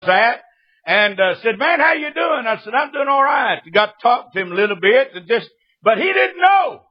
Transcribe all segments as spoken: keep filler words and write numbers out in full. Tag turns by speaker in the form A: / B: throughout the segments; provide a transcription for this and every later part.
A: That and uh, said, "Man, how you doing?" I said, "I'm doing all right." I got to talk to him a little bit, and just, but he didn't know.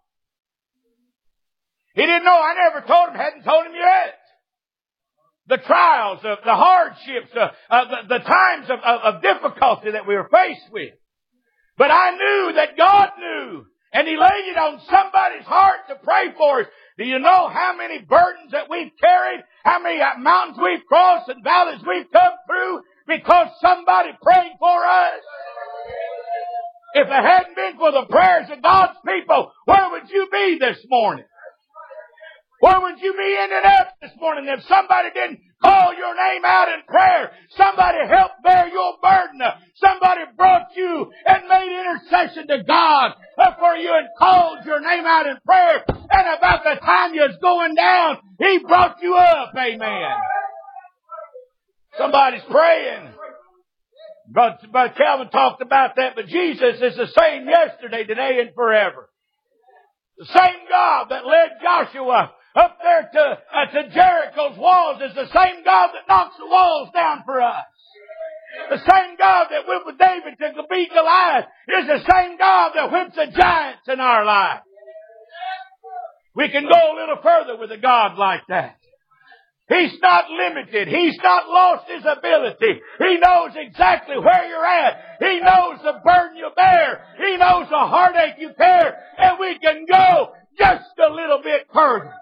A: He didn't know. I never told him. Hadn't told him yet. The trials, of the hardships, uh, uh, the, the times of, of, of difficulty that we were faced with. But I knew that God knew, and He laid it on somebody's heart to pray for us. Do you know how many burdens that we've carried? How many mountains we've crossed and valleys we've come through because somebody prayed for us? If it hadn't been for the prayers of God's people, where would you be this morning? Where would you be ended up this morning if somebody didn't call your name out in prayer? Somebody helped bear your burden. Somebody brought you and made intercession to God for you and called your name out in prayer. And about the time you was going down, He brought you up. Amen. Somebody's praying. But, but Calvin talked about that. But Jesus is the same yesterday, today, and forever. The same God that led Joshua up there to, uh, to Jericho's walls is the same God that knocks the walls down for us. The same God that went with David to beat Goliath is the same God that whips the giants in our life. We can go a little further with a God like that. He's not limited. He's not lost His ability. He knows exactly where you're at. He knows the burden you bear. He knows the heartache you bear. And we can go just a little bit further.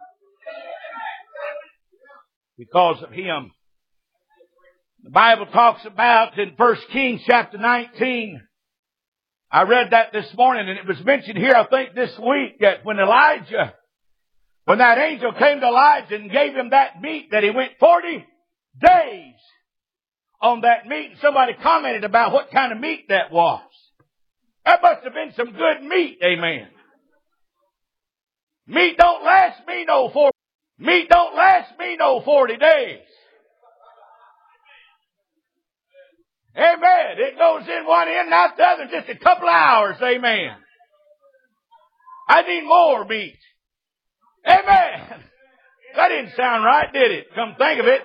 A: Because of Him. The Bible talks about in First Kings chapter nineteen. I read that this morning and it was mentioned here, I think this week, that when Elijah, when that angel came to Elijah and gave him that meat, that he went forty days on that meat. And somebody commented about what kind of meat that was. That must have been some good meat, amen. Meat don't last me no forty. Meat don't last me no forty days. Amen. It goes in one end and out the other just a couple of hours. Amen. I need more meat. Amen. That didn't sound right, did it? Come think of it.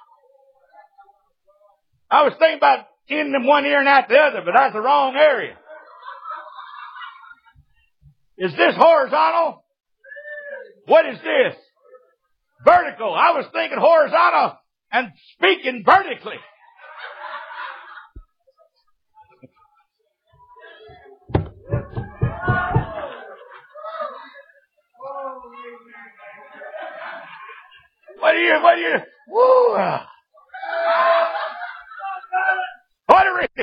A: I was thinking about in one ear and out the other, but that's the wrong area. Is this horizontal? What is this? Vertical. I was thinking horizontal and speaking vertically. What are you, what are you, woo. What are we?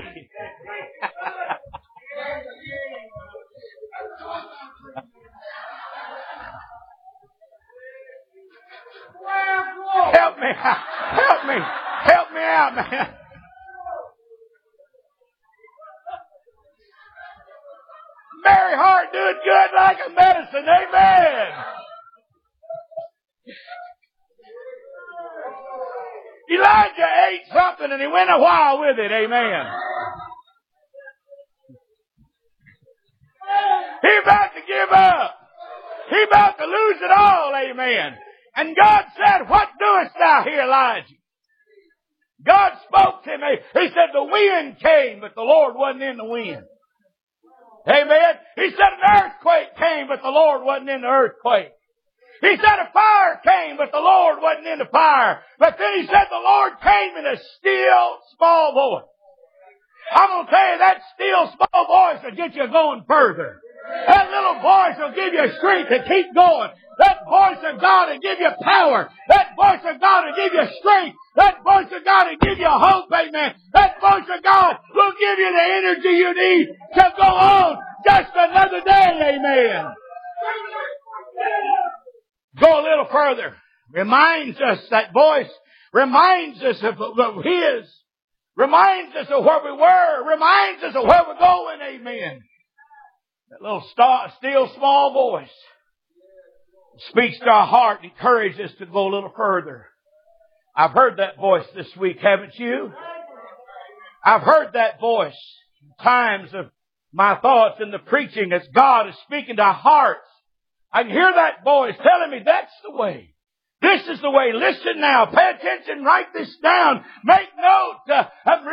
A: Help me, help me, help me out, man. Merry heart doing good like a medicine, amen. Elijah ate something and he went a while with it, amen. He about to give up. He about to lose it all, amen. And God said, "What doest thou here, Elijah?" God spoke to him. He said, "The wind came, but the Lord wasn't in the wind." Amen. He said, "An earthquake came, but the Lord wasn't in the earthquake." He said, "A fire came, but the Lord wasn't in the fire." But then He said, "The Lord came in a still, small voice." I'm going to tell you, that still, small voice will get you going further. That little voice will give you strength to keep going. That voice of God will give you power. That voice of God will give you strength. That voice of God will give you hope, amen. That voice of God will give you the energy you need to go on just another day, amen. Go a little further. Reminds us, that voice reminds us of, of His. Reminds us of where we were. Reminds us of where we're going, amen. That little star, still small voice speaks to our heart and encourages us to go a little further. I've heard that voice this week, haven't you? I've heard that voice in times of my thoughts in the preaching as God is speaking to our hearts. I can hear that voice telling me that's the way. This is the way. Listen now. Pay attention. Write this down. Make note. Uh,